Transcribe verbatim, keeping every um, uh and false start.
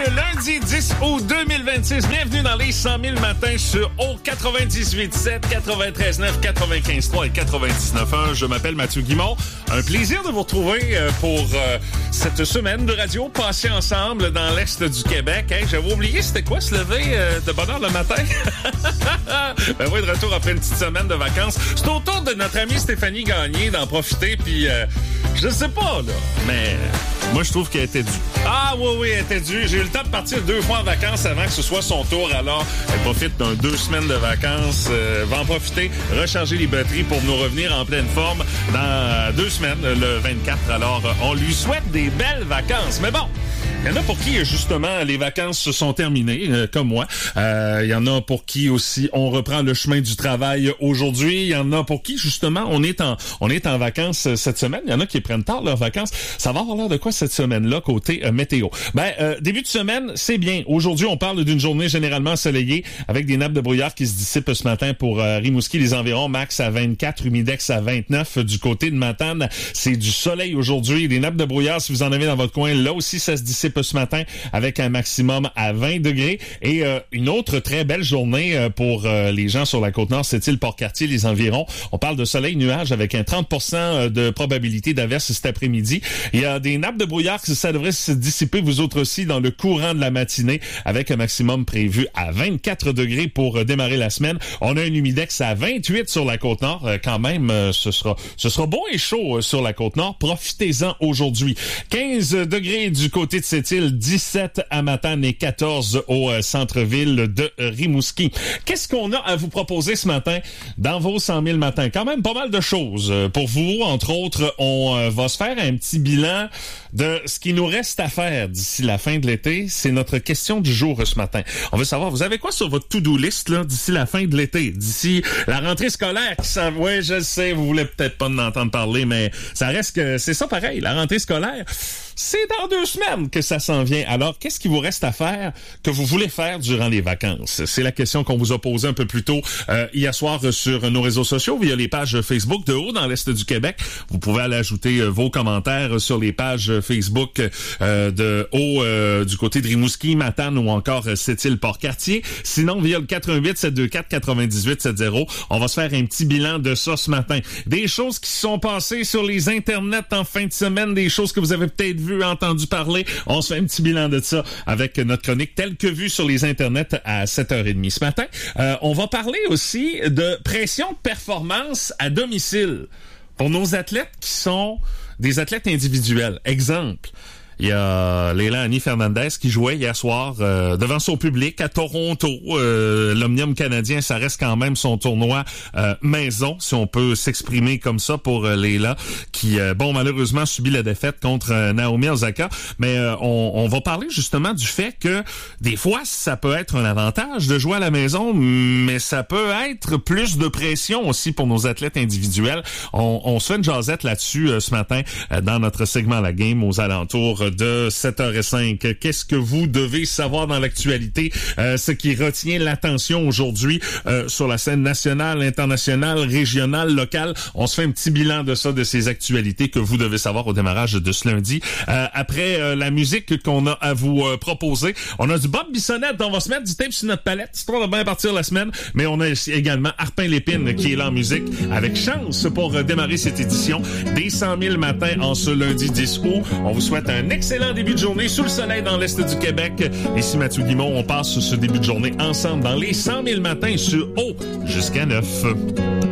le lundi dix août deux mille vingt-six. Bienvenue dans les cent mille matins sur O quatre-vingt-dix-huit sept, quatre-vingt-treize neuf, quatre-vingt-quinze trois et quatre-vingt-dix-neuf un. Je m'appelle Mathieu Guimond. Un plaisir de vous retrouver pour euh, cette semaine de radio passée ensemble dans l'Est du Québec. Hey, j'avais oublié c'était quoi se lever euh, de bonne heure le matin. Ben oui, de retour après une petite semaine de vacances. C'est au tour de notre amie Stéphanie Gagné d'en profiter. Puis, euh, je sais pas, là, mais moi, je trouve qu'elle était due. Ah oui, oui, elle était due. J'ai eu le temps de partir deux fois en vacances avant que ce soit son tour. Alors, elle profite d'un deux semaines de vacances. Euh, va en profiter, recharger les batteries pour nous revenir en pleine forme dans deux semaines, le vingt-quatre. Alors, on lui souhaite des belles vacances. Mais bon, il y en a pour qui, justement, les vacances se sont terminées, euh, comme moi. Euh, il y en a pour qui aussi on reprend le chemin du travail aujourd'hui. Il y en a pour qui, justement, on est en on est en vacances cette semaine. Il y en a qui prennent tard leurs vacances. Ça va avoir l'air de quoi cette semaine-là, côté euh, météo? Ben, euh, début de semaine, c'est bien. Aujourd'hui, on parle d'une journée généralement ensoleillée avec des nappes de brouillard qui se dissipent ce matin pour euh, Rimouski, les environs, max à vingt-quatre, humidex à vingt-neuf. Du côté de Matane, c'est du soleil aujourd'hui. Des nappes de brouillard, si vous en avez dans votre coin, là aussi, ça se dissipe ce matin avec un maximum à vingt degrés. Et euh, une autre très belle journée euh, pour euh, les gens sur la Côte-Nord, c'est-il Port-Cartier, les environs. On parle de soleil-nuage avec un trente pour cent de probabilité d'averse cet après-midi. Il y a des nappes de brouillard, ça devrait se dissiper vous autres aussi dans le courant de la matinée avec un maximum prévu à vingt-quatre degrés pour euh, démarrer la semaine. On a un humidex à vingt-huit sur la Côte-Nord. Euh, quand même, euh, ce sera ce sera beau et chaud euh, sur la Côte-Nord. Profitez-en aujourd'hui. quinze degrés du côté de Sept-Îles, dix-sept à Matane et quatorze au euh, centre-ville de Rimouski. Qu'est-ce qu'on a à vous proposer ce matin dans vos cent mille matins? Quand même pas mal de choses euh, pour vous. Entre autres, on euh, va se faire un petit bilan de ce qui nous reste à faire d'ici la fin de l'été. C'est notre question du jour ce matin. On veut savoir, vous avez quoi sur votre to-do list là d'ici la fin de l'été? D'ici la rentrée scolaire qui s'en... Oui, je sais, vous voulez peut-être pas en entendre parler, mais ça reste que c'est ça pareil. La rentrée scolaire, c'est dans deux semaines que ça s'en vient. Alors, qu'est-ce qu'il vous reste à faire que vous voulez faire durant les vacances? C'est la question qu'on vous a posée un peu plus tôt euh, hier soir sur nos réseaux sociaux via les pages Facebook de Haut dans l'Est du Québec. Vous pouvez aller ajouter euh, vos commentaires sur les pages Facebook euh, de Haut euh, du côté de Rimouski, Matane ou encore euh, Sept-Îles, Port-Cartier. Sinon, via le quatre un huit, sept deux quatre, quatre-vingt-dix-huit soixante, on va se faire un petit bilan de ça ce matin. Des choses qui se sont passées sur les internets en fin de semaine, des choses que vous avez peut-être vu, entendu parler. On se fait un petit bilan de ça avec notre chronique telle que vue sur les internets à sept heures trente ce matin. Euh, on va parler aussi de pression de performance à domicile pour nos athlètes qui sont des athlètes individuels. Exemple, il y a Leila Annie Fernandez qui jouait hier soir euh, devant son public à Toronto. Euh, L'Omnium canadien, ça reste quand même son tournoi euh, maison, si on peut s'exprimer comme ça pour euh, Leila, qui, euh, bon, malheureusement, subit la défaite contre euh, Naomi Osaka. Mais euh, on, on va parler justement du fait que des fois, ça peut être un avantage de jouer à la maison, mais ça peut être plus de pression aussi pour nos athlètes individuels. On, on se fait une jasette là-dessus euh, ce matin euh, dans notre segment La Game aux alentours de sept heures cinq. Qu'est-ce que vous devez savoir dans l'actualité? Euh, ce qui retient l'attention aujourd'hui euh, sur la scène nationale, internationale, régionale, locale. On se fait un petit bilan de ça, de ces actualités que vous devez savoir au démarrage de ce lundi. Euh, après euh, la musique qu'on a à vous euh, proposer, on a du Bob Bissonnette. On va se mettre du tape sur notre palette, histoire de bien partir la semaine. Mais on a également Arpin Lépine qui est là en musique avec Chance pour euh, démarrer cette édition des cent mille matins en ce lundi dix août. On vous souhaite un excellent début de journée sous le soleil dans l'Est du Québec. Ici Mathieu Guimond, on passe ce début de journée ensemble dans les cent mille matins sur O jusqu'à neuf.